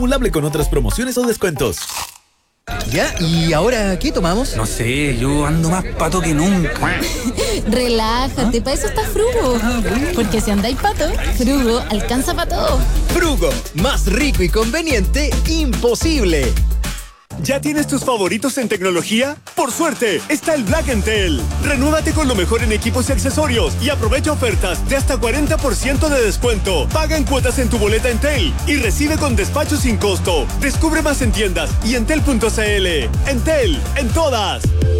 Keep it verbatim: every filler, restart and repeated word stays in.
acumulable con otras promociones o descuentos. ¿Ya? ¿Y ahora qué tomamos? No sé, yo ando más pato que nunca. Relájate, ¿ah? Para eso está Frugo. Ah, bueno. Porque si andáis pato, Frugo alcanza para todo. Frugo, más rico y conveniente, imposible. ¿Ya tienes tus favoritos en tecnología? Por suerte, está el Black Entel. Renuévate con lo mejor en equipos y accesorios y aprovecha ofertas de hasta cuarenta por ciento de descuento. Paga en cuotas en tu boleta Entel y recibe con despacho sin costo. Descubre más en tiendas y entel punto c l. Entel, en todas.